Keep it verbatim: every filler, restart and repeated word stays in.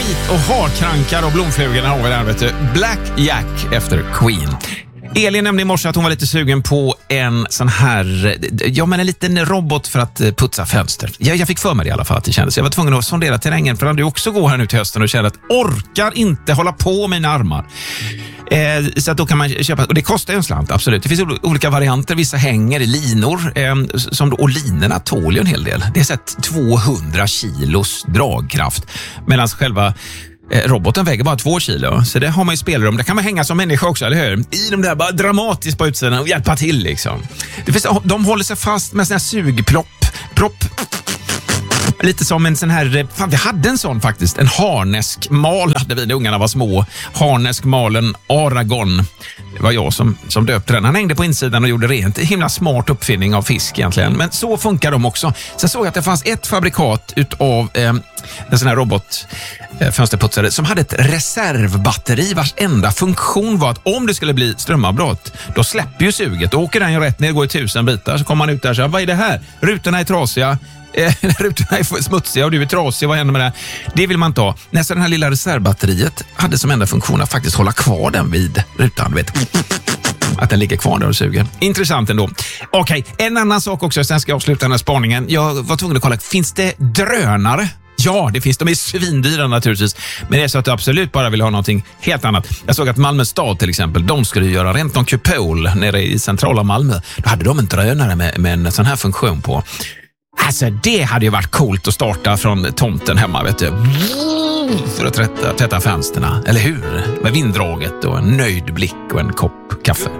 vit och harkrankar och blomflugorna har vi där, vet du. Black Jack efter Queen. Elin nämnde i morse att hon var lite sugen på en sån här, ja men en liten robot för att putsa fönster. Jag, jag fick för mig det i alla fall att det kändes. Jag var tvungen att sondera terrängen för att du också går här nu till hösten och känner att orkar inte hålla på med mina armar. Eh, så att då kan man köpa, och det kostar ju en slant, absolut. Det finns olika varianter, vissa hänger i linor, eh, som då, och linorna tål ju en hel del. Det är sett tvåhundra kilos dragkraft, medan själva roboten väger bara två kilo. Så det har man ju spelrum. Det kan man hänga som människa också, eller hur? I de där bara dramatiskt på utsidan och hjälpa till liksom. Det finns, de håller sig fast med sån här sugplopp. Propp. Lite som en sån här, fan vi hade en sån faktiskt. En harneskmal hade vi när ungarna var små. Harneskmalen Aragon. Det var jag som, som döpte den. Han hängde på insidan och gjorde rent. Himla smart uppfinning av fisk egentligen. Men så funkar de också. Sen såg jag att det fanns ett fabrikat utav eh, en sån här robot eh, fönsterputsare som hade ett reservbatteri vars enda funktion var att om det skulle bli strömavbrott, då släpper ju suget. Då åker den ju rätt ner, går i tusen bitar. Så kommer man ut där och säger, vad är det här? Rutorna är trasiga. Eh, rutorna är smutsiga och du är trasig, vad händer med det? Det vill man ta. Nästan den här lilla reservbatteriet hade som enda funktion att faktiskt hålla kvar den vid rutan, vet. Att den ligger kvar där och suger. Intressant ändå. Okej, okay, en annan sak också, sen ska jag avsluta den här spaningen. Jag var tvungen att kolla, finns det drönare? Ja, det finns. De är svindyra naturligtvis. Men det är så att du absolut bara vill ha någonting helt annat. Jag såg att Malmö stad till exempel, de skulle göra rent någon kupol nere i centrala Malmö. Då hade de en drönare med, med en sån här funktion på. Alltså det hade ju varit coolt att starta från tomten hemma, vet du. För att tvätta, tvätta fönsterna, eller hur? Med vinddraget och en nöjd blick och en kopp kaffe.